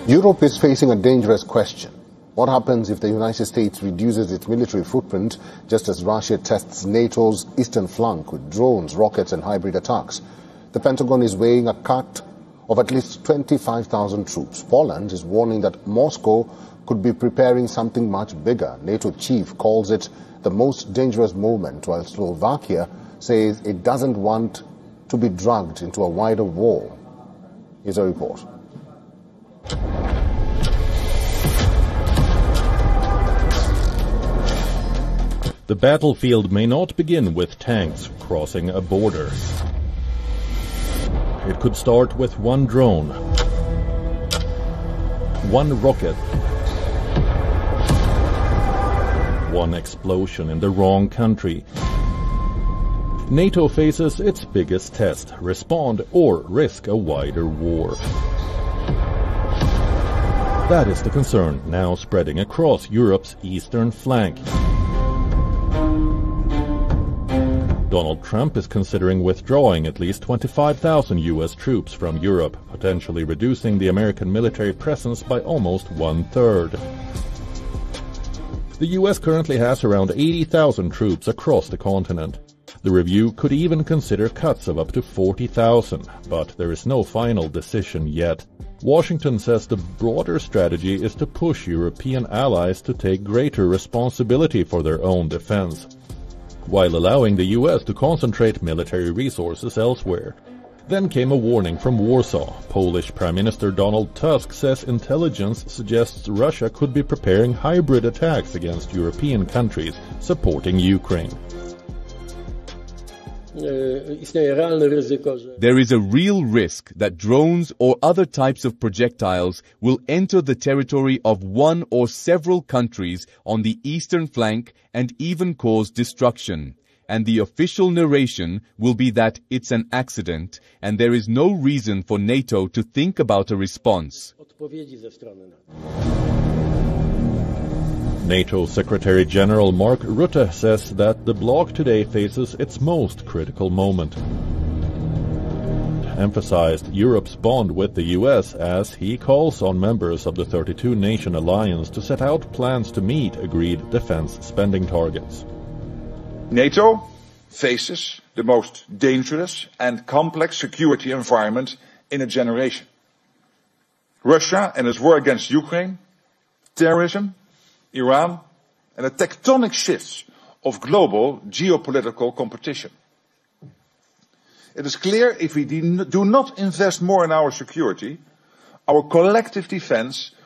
Europe is facing a dangerous question. What happens if the United States reduces its military footprint just as Russia tests NATO's eastern flank with drones, rockets and hybrid attacks? The Pentagon is weighing a cut of at least 25,000 troops. Poland is warning that Moscow could be preparing something much bigger. NATO chief calls it the most dangerous moment, while Slovakia says it doesn't want to be dragged into a wider war. Here's a report. The battlefield may not begin with tanks crossing a border. It could start with one drone, one rocket, one explosion in the wrong country. NATO faces its biggest test: respond or risk a wider war. That is the concern now spreading across Europe's eastern flank. Donald Trump is considering withdrawing at least 25,000 U.S. troops from Europe, potentially reducing the American military presence by almost one-third. The U.S. currently has around 80,000 troops across the continent. The review could even consider cuts of up to 40,000, but there is no final decision yet. Washington says the broader strategy is to push European allies to take greater responsibility for their own defense, while allowing the U.S. to concentrate military resources elsewhere. Then came a warning from Warsaw. Polish Prime Minister Donald Tusk says intelligence suggests Russia could be preparing hybrid attacks against European countries supporting Ukraine. There is a real risk that drones or other types of projectiles will enter the territory of one or several countries on the eastern flank and even cause destruction. And the official narration will be that it's an accident and there is no reason for NATO to think about a response. NATO Secretary General Mark Rutte says that the bloc today faces its most critical moment. Emphasized Europe's bond with the U.S. as he calls on members of the 32-nation alliance to set out plans to meet agreed defense spending targets. NATO faces the most dangerous and complex security environment in a generation. Russia and its war against Ukraine, terrorism, Iran, and the tectonic shifts of global geopolitical competition. It is clear if we do not invest more in our security, our collective defense